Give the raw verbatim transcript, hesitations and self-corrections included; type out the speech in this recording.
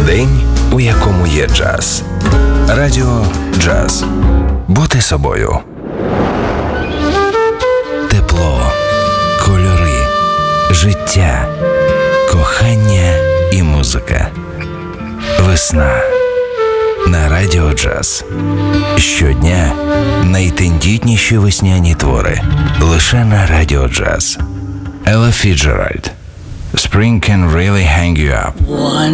День, у якому є джаз. Радіо Джаз. Бути собою. Тепло, кольори, життя, кохання і музика. Весна. На Радіо Джаз. Щодня найтендітніші весняні твори. Лише на Радіо Джаз. Ella Fitzgerald. Spring can really hang you up. One